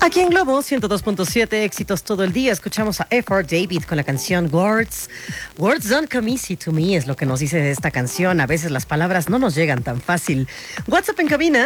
Aquí en Globo 102.7, éxitos todo el día. Escuchamos a F.R. David con la canción Words. Words don't come easy to me, es lo que nos dice de esta canción. A veces las palabras no nos llegan tan fácil. WhatsApp en cabina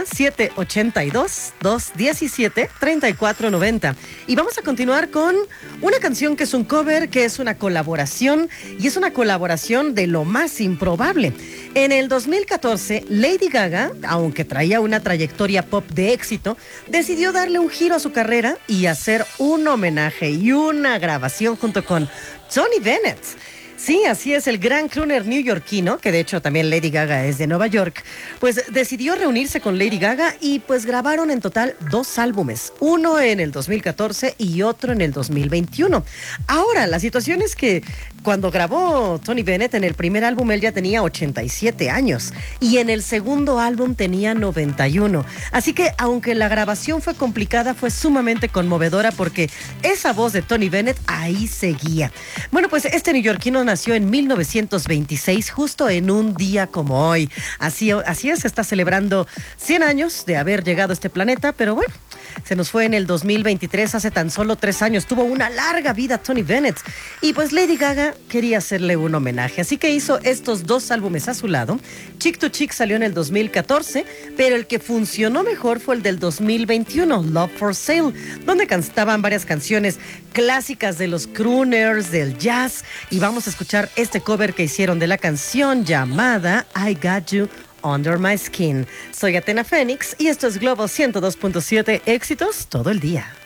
782-217-3490. Y vamos a continuar con una canción que es un cover, que es una colaboración, y es una colaboración de lo más improbable. En el 2014, Lady Gaga, aunque traía una trayectoria pop de éxito, decidió darle un giro a su carrera y hacer un homenaje y una grabación junto con Tony Bennett. Sí, así es, el gran crooner neoyorquino, que de hecho también Lady Gaga es de Nueva York, pues decidió reunirse con Lady Gaga y pues grabaron en total 2 álbumes, uno en el 2014 y otro en el 2021. Ahora, la situación es que cuando grabó Tony Bennett en el primer álbum, él ya tenía 87 años y en el segundo álbum tenía 91. Así que, aunque la grabación fue complicada, fue sumamente conmovedora porque esa voz de Tony Bennett ahí seguía. Bueno, pues este neoyorquino nació en 1926, justo en un día como hoy. Así es, se está celebrando 100 años de haber llegado a este planeta, pero bueno, se nos fue en el 2023, hace tan solo 3 años. Tuvo una larga vida Tony Bennett y pues Lady Gaga quería hacerle un homenaje, así que hizo estos 2 álbumes a su lado. Chick to Chick salió en el 2014, pero el que funcionó mejor fue el del 2021, Love for Sale, donde cantaban varias canciones clásicas de los crooners, del jazz, y vamos a escuchar este cover que hicieron de la canción llamada I Got You Under My Skin. Soy Athena Fénix y esto es Globo 102.7, éxitos todo el día.